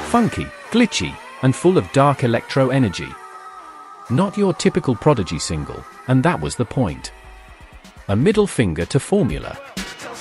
Funky, glitchy, and full of dark electro energy. Not your typical Prodigy single, and that was the point. A middle finger to Formula.